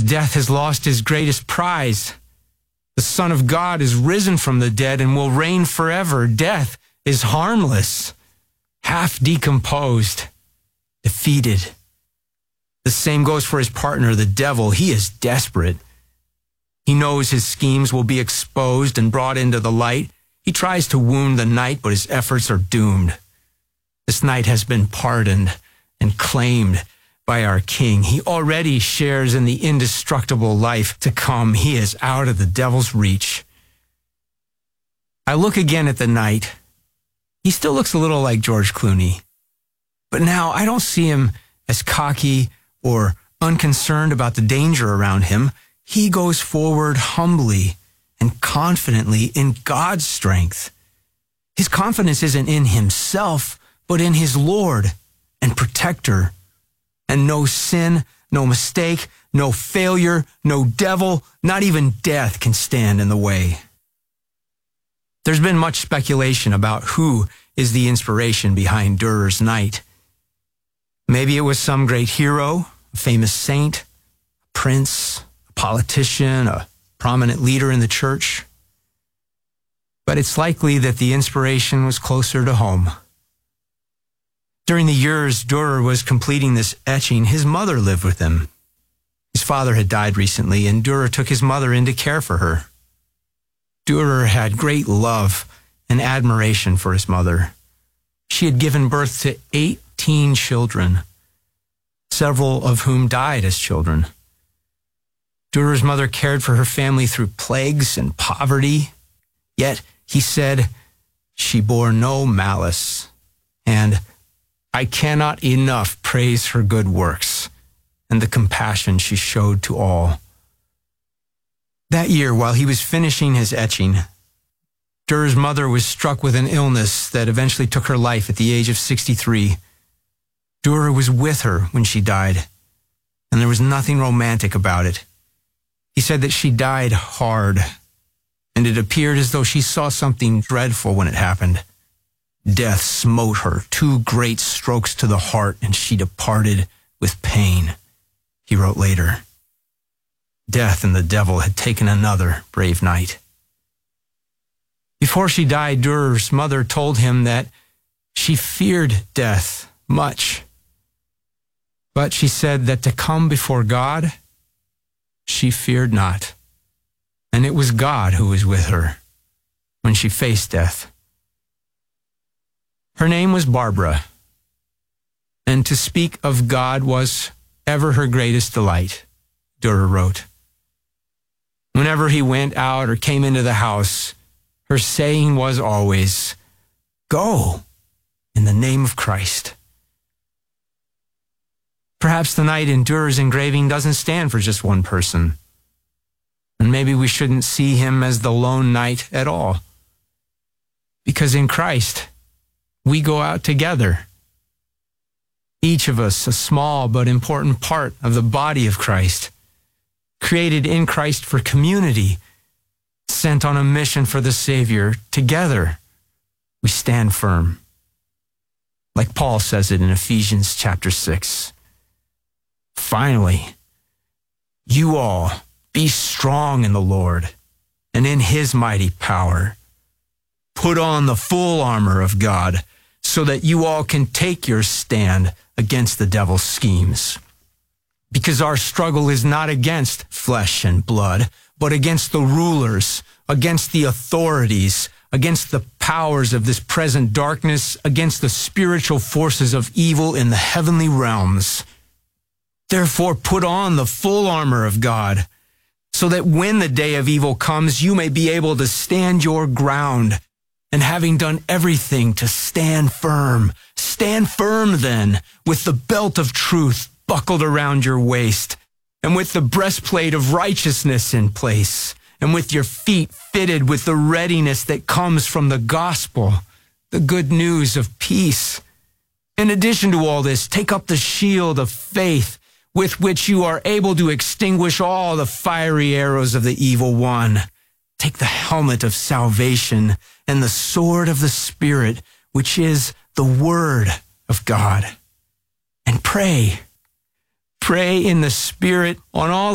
death has lost his greatest prize. The Son of God is risen from the dead and will reign forever. Death is harmless, half decomposed, defeated. The same goes for his partner, the devil. He is desperate. He knows his schemes will be exposed and brought into the light. He tries to wound the knight, but his efforts are doomed. This knight has been pardoned and claimed by our King. He already shares in the indestructible life to come. He is out of the devil's reach. I look again at the knight. He still looks a little like George Clooney. But now I don't see him as cocky or unconcerned about the danger around him. He goes forward humbly and confidently in God's strength. His confidence isn't in himself, but in his Lord and protector. And no sin, no mistake, no failure, no devil, not even death can stand in the way. There's been much speculation about who is the inspiration behind Durer's Knight. Maybe it was some great hero, a famous saint, a prince, a politician, a prominent leader in the church. But it's likely that the inspiration was closer to home. During the years Durer was completing this etching, his mother lived with him. His father had died recently, and Durer took his mother in to care for her. Durer had great love and admiration for his mother. She had given birth to 18 children, several of whom died as children. Durer's mother cared for her family through plagues and poverty, yet he said she bore no malice, and I cannot enough praise her good works and the compassion she showed to all. That year, while he was finishing his etching, Durer's mother was struck with an illness that eventually took her life at the age of 63. Durer was with her when she died, and there was nothing romantic about it. He said that she died hard, and it appeared as though she saw something dreadful when it happened. Death smote her 2 great strokes to the heart, and she departed with pain, he wrote later. Death and the devil had taken another brave knight. Before she died, Durer's mother told him that she feared death much, but she said that to come before God, she feared not, and it was God who was with her when she faced death. Her name was Barbara, and to speak of God was ever her greatest delight, Durer wrote. Whenever he went out or came into the house, her saying was always, "Go in the name of Christ." Perhaps the knight in Durer's engraving doesn't stand for just one person, and maybe we shouldn't see him as the lone knight at all, because in Christ, we go out together. Each of us a small but important part of the body of Christ, created in Christ for community, sent on a mission for the Savior. Together, we stand firm. Like Paul says it in Ephesians chapter 6. Finally, you all be strong in the Lord and in his mighty power. Put on the full armor of God, so that you all can take your stand against the devil's schemes. Because our struggle is not against flesh and blood, but against the rulers, against the authorities, against the powers of this present darkness, against the spiritual forces of evil in the heavenly realms. Therefore, put on the full armor of God, so that when the day of evil comes, you may be able to stand your ground. And having done everything to stand firm then, with the belt of truth buckled around your waist, and with the breastplate of righteousness in place, and with your feet fitted with the readiness that comes from the gospel, the good news of peace. In addition to all this, take up the shield of faith, with which you are able to extinguish all the fiery arrows of the evil one. Take the helmet of salvation and the sword of the Spirit, which is the Word of God. And pray in the Spirit on all